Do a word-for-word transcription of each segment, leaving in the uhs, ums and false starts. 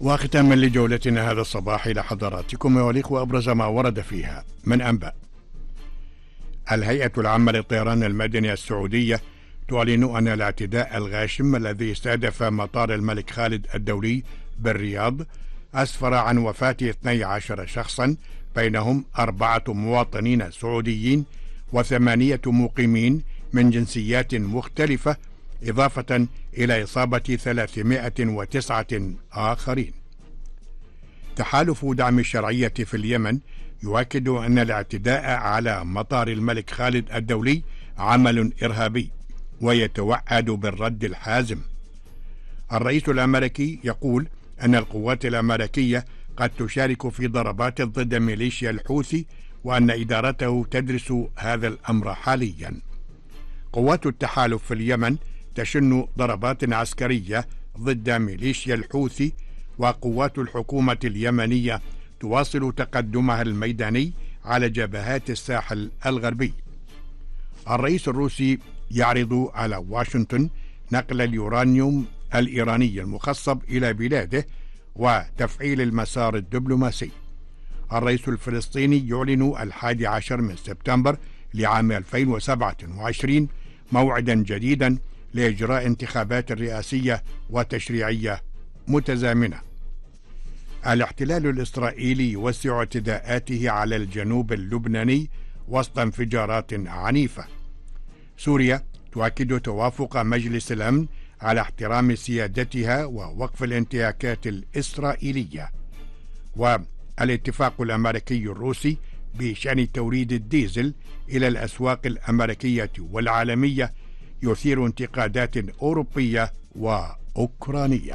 وختاما لجولتنا هذا الصباح إلى حضراتكم يوليق أبرز ما ورد فيها من أنباء. الهيئة العامة للطيران المدني السعودية تعلن أن الاعتداء الغاشم الذي استهدف مطار الملك خالد الدولي بالرياض أسفر عن وفاة اثني عشر شخصا، بينهم أربعة مواطنين سعوديين وثمانية مقيمين من جنسيات مختلفة، إضافة إلى إصابة ثلاثمائة وتسعة آخرين. تحالف دعم الشرعية في اليمن يؤكد أن الاعتداء على مطار الملك خالد الدولي عمل إرهابي ويتوعد بالرد الحازم. الرئيس الأمريكي يقول أن القوات الأمريكية قد تشارك في ضربات ضد ميليشيا الحوثي، وأن إدارته تدرس هذا الأمر حاليا. قوات التحالف في اليمن تشن ضربات عسكرية ضد ميليشيا الحوثي، وقوات الحكومة اليمنية تواصل تقدمها الميداني على جبهات الساحل الغربي. الرئيس الروسي يعرض على واشنطن نقل اليورانيوم الإيراني المخصب إلى بلاده وتفعيل المسار الدبلوماسي. الرئيس الفلسطيني يعلن الحادي عشر من سبتمبر لعام ألفين وسبعة وعشرين موعدا جديدا لإجراء انتخابات رئاسية وتشريعية متزامنة. الاحتلال الإسرائيلي يوسع اعتداءاته على الجنوب اللبناني وسط انفجارات عنيفة. سوريا تؤكد توافق مجلس الأمن على احترام سيادتها ووقف الانتهاكات الإسرائيلية. والاتفاق الأمريكي الروسي بشأن توريد الديزل إلى الأسواق الأمريكية والعالمية يثير انتقادات أوروبية وأوكرانية.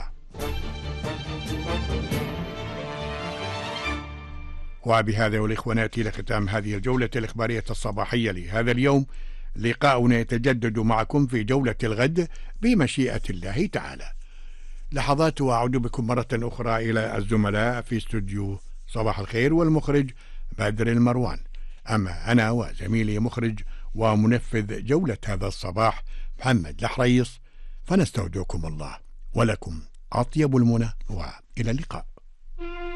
وبهذا والإخوة نأتي لختام هذه الجولة الإخبارية الصباحية لهذا اليوم. لقاؤنا يتجدد معكم في جولة الغد بمشيئة الله تعالى. لحظات وأعود بكم مرة أخرى إلى الزملاء في استوديو صباح الخير والمخرج بدر المروان. أما أنا وزميلي مخرج ومنفذ جولة هذا الصباح محمد الحريص فنستودعكم الله، ولكم أطيب المنى وإلى اللقاء.